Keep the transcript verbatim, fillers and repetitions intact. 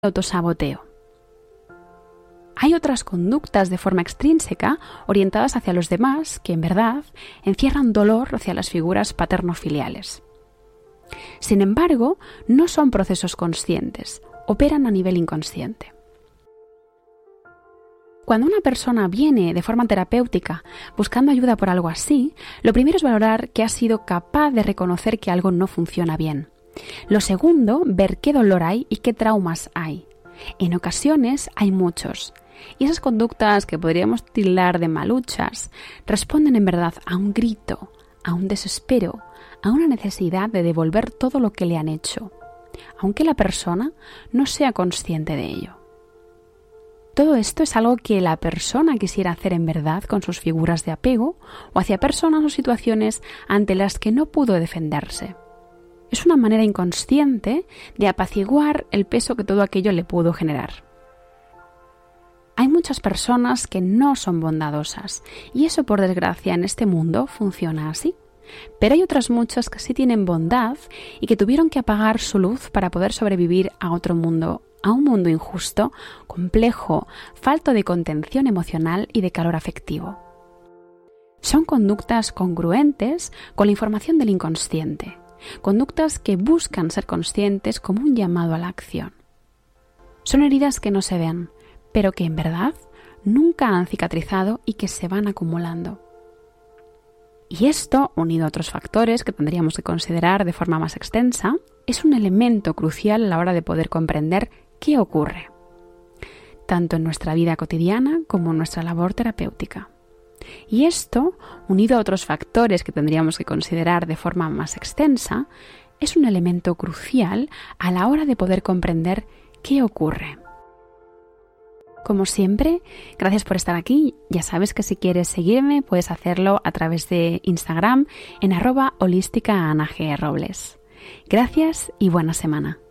autosaboteo. Hay otras conductas de forma extrínseca orientadas hacia los demás que, en verdad, encierran dolor hacia las figuras paterno-filiales. Sin embargo, no son procesos conscientes, operan a nivel inconsciente. Cuando una persona viene de forma terapéutica buscando ayuda por algo así, lo primero es valorar que ha sido capaz de reconocer que algo no funciona bien. Lo segundo, ver qué dolor hay y qué traumas hay. En ocasiones hay muchos, y esas conductas que podríamos tildar de maluchas responden en verdad a un grito, a un desespero, a una necesidad de devolver todo lo que le han hecho, aunque la persona no sea consciente de ello. Todo esto es algo que la persona quisiera hacer en verdad con sus figuras de apego o hacia personas o situaciones ante las que no pudo defenderse. Es una manera inconsciente de apaciguar el peso que todo aquello le pudo generar. Hay muchas personas que no son bondadosas y eso, por desgracia, en este mundo funciona así. Pero hay otras muchas que sí tienen bondad y que tuvieron que apagar su luz para poder sobrevivir a otro mundo, a un mundo injusto, complejo, falto de contención emocional y de calor afectivo. Son conductas congruentes con la información del inconsciente. Conductas que buscan ser conscientes como un llamado a la acción. Son heridas que no se ven, pero que en verdad nunca han cicatrizado y que se van acumulando. Y esto, unido a otros factores que tendríamos que considerar de forma más extensa, es un elemento crucial a la hora de poder comprender qué ocurre, tanto en nuestra vida cotidiana como en nuestra labor terapéutica. Y esto, unido a otros factores que tendríamos que considerar de forma más extensa, es un elemento crucial a la hora de poder comprender qué ocurre. Como siempre, gracias por estar aquí. Ya sabes que si quieres seguirme puedes hacerlo a través de Instagram en arroba holística Ana G. Robles. Gracias y buena semana.